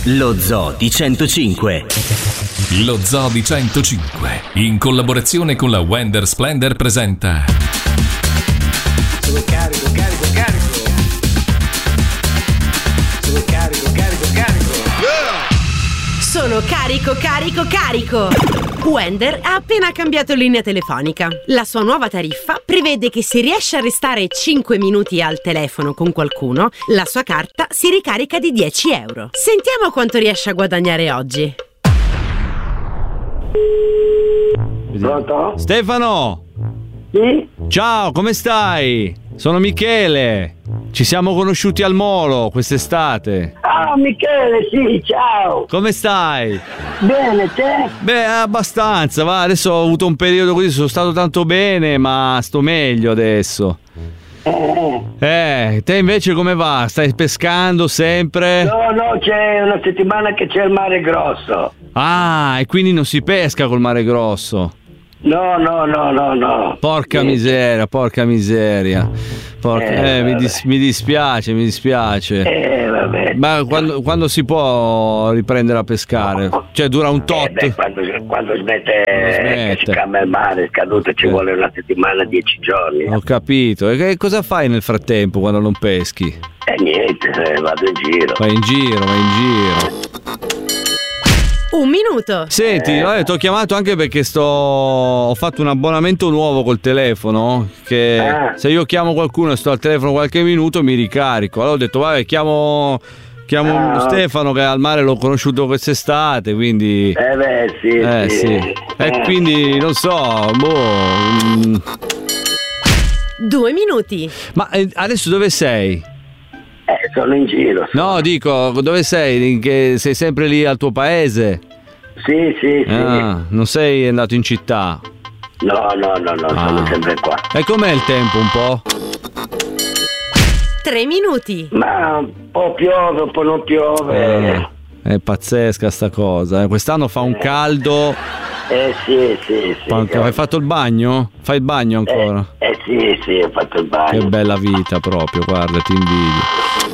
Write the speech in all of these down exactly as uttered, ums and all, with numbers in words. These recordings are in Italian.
Lo Zoo di centocinque. Lo Zoo di centocinque, in collaborazione con la Wender Splendor, presenta Sono carico, carico, carico. Sono carico, carico, carico. Yeah! Sono carico, carico, carico. Wender ha appena cambiato linea telefonica. La sua nuova tariffa prevede che se riesce a restare cinque minuti al telefono con qualcuno, la sua carta si ricarica di dieci euro. Sentiamo quanto riesce a guadagnare oggi. Pronto? Stefano! Sì? Ciao, come stai? Sono Michele. Ci siamo conosciuti al Molo quest'estate. Ah, Michele, sì, ciao. Come stai? Bene, te? Beh, abbastanza, va. Adesso ho avuto un periodo così, sono stato tanto bene, ma sto meglio adesso. Eh, Eh, te invece come va? Stai pescando sempre? no, no, c'è una settimana che c'è il mare grosso. Ah, e quindi non si pesca col mare grosso. No, no, no, no, no. Porca Niente. miseria, porca miseria. Porca... Eh, Eh, mi, vabbè. dis- mi dispiace, mi dispiace. Eh, vabbè. Ma quando, quando si può riprendere a pescare? Cioè dura un tot? Eh, beh, quando, quando smette, Quando smette. che si cambia il mare, è scaduto, ci Eh. vuole una settimana, dieci giorni. Ho capito. E che cosa fai nel frattempo quando non peschi? E eh, niente, eh, vado in giro. Vai in giro, vai in giro. Un minuto. Senti, vabbè, ti ho chiamato anche perché sto ho fatto un abbonamento nuovo col telefono, che Ah. se io chiamo qualcuno e sto al telefono qualche minuto mi ricarico. Allora ho detto, vabbè, chiamo chiamo Ah. Stefano, che al mare l'ho conosciuto quest'estate, quindi Eh beh, sì, eh sì. sì. E Eh. quindi non so, boh. mm. Due minuti. Ma eh, adesso dove sei? Eh, sono in giro. No, dico, dove sei? In che- sei sempre lì al tuo paese? Sì, sì, sì. Ah, non sei andato in città? No, no, no, no, sono Ah. sempre qua. E com'è il tempo un po'? Tre minuti. Ma un po' piove, un po' non piove. Eh, è pazzesca sta cosa. eh. Quest'anno fa un caldo. Eh sì, sì, sì. Fa- Hai fatto il bagno? Fai il bagno ancora? Eh, eh sì, sì, ho fatto il bagno. Che bella vita proprio, guarda, ti invidio.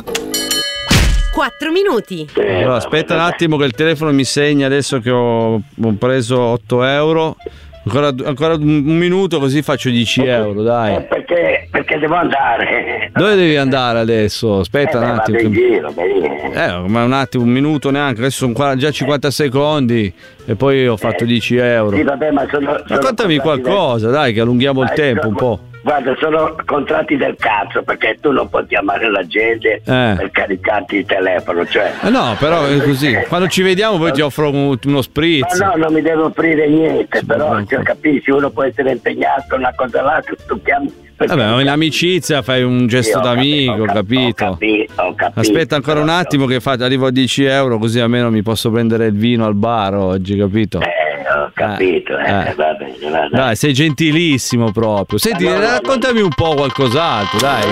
Quattro minuti. Sì, Allora, vabbè, aspetta un vabbè. attimo che il telefono mi segna adesso che ho, ho preso otto euro. Ancora, ancora un un minuto così faccio dieci euro, Eh, dai. perché, perché devo andare. Dove devi andare adesso? Eh, Aspetta beh, un vado attimo. in che- giro, beh. Eh, ma un attimo, un minuto neanche, adesso sono qua già cinquanta secondi e poi ho fatto dieci euro. Sì, vabbè, ma sono... sono Raccontami contratti qualcosa, dai, che allunghiamo il del- tempo un Eh, po'. Guarda, sono contratti del cazzo, perché tu non puoi chiamare la gente Eh. per caricarti il telefono, cioè... Eh no, però è così. Quando ci vediamo poi ti offro un- uno spritz. Ma no, non mi devo offrire niente, però no, cioè, no. capisci, uno può essere impegnato in una cosa l'altra, tu chiami... Vabbè, in amicizia fai un gesto Sì, ho d'amico, capito, capito? Ho capito, ho capito. Aspetta ancora un attimo che fa- arrivo a dieci euro, così almeno mi posso prendere il vino al bar oggi, capito? Eh, ho capito, eh, Eh. va bene, va bene. Dai, sei gentilissimo proprio. Senti, No, no, no. raccontami un po' qualcos'altro, dai.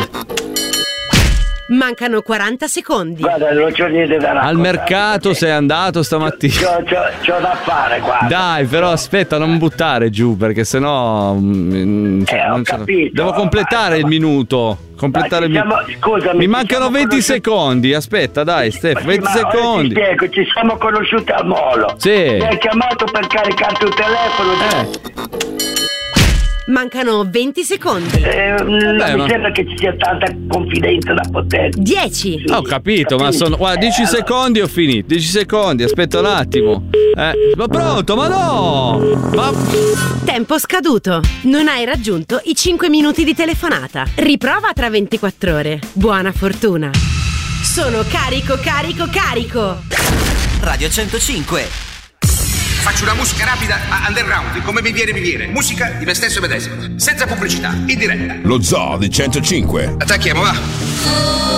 Mancano quaranta secondi. Guarda, non c'ho niente da raccontare. Al mercato perché sei andato stamattina. C'ho, c'ho, c'ho da fare, guarda. Dai, però aspetta, non buttare giù perché sennò mm, cioè, Eh, ho non ce la- capito. devo completare Ma- il minuto. Completare il Ma ci minuto. siamo- scusami, Mi ci mancano siamo venti conosciuti- secondi. Aspetta, dai, Stefano, Ma sì, venti ma ora secondi. Ti spiego, ci siamo conosciuti al molo. Sì. Mi hai chiamato per caricarti un telefono. Eh. Mancano venti secondi. Eh, non Vabbè, mi ma- sembra che ci sia tanta confidenza da poter. Dieci. Ho capito, ma sono. Guarda, dieci Eh, allora. secondi ho finito. dieci secondi, aspetta un attimo. Eh, ma pronto, ma no! Ma. Tempo scaduto. Non hai raggiunto i cinque minuti di telefonata. Riprova tra ventiquattro ore. Buona fortuna. Sono carico, carico, carico. Radio centocinque. Faccio una musica rapida a underground, come mi viene mi viene. Musica di me stesso e medesimo, senza pubblicità, in diretta. Lo Zoo di centocinque. Attacchiamo, va.